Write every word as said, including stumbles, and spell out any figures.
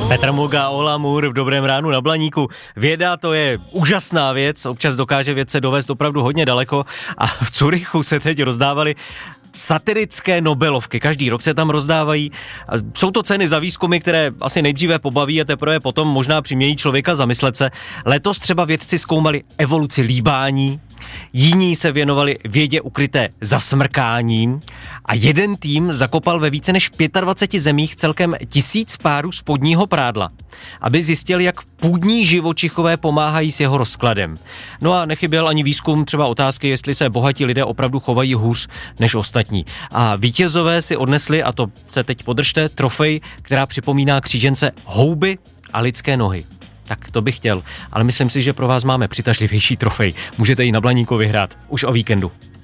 Petr Moga, Ola Můr v Dobrém ránu na Blaníku. Věda, to je úžasná věc, občas dokáže vědce dovést opravdu hodně daleko a v Curychu se teď rozdávali satirické Nobelovky. Každý rok se tam rozdávají. Jsou to ceny za výzkumy, které asi nejdříve pobaví a teprve potom možná přimějí člověka zamyslet se. Letos třeba vědci zkoumali evoluci líbání, jiní se věnovali vědě ukryté zasmrkáním a jeden tým zakopal ve více než dvaceti pěti zemích celkem tisíc párů spodního prádla, aby zjistil, jak půdní živočichové pomáhají s jeho rozkladem. No a nechyběl ani výzkum třeba otázky, jestli se bohatí lidé opravdu chovají hůř než ostatní. A vítězové si odnesli, a to se teď podržte, trofej, která připomíná křížence houby a lidské nohy. Tak to bych chtěl, ale myslím si, že pro vás máme přitažlivější trofej. Můžete ji na Blaníku vyhrát už o víkendu.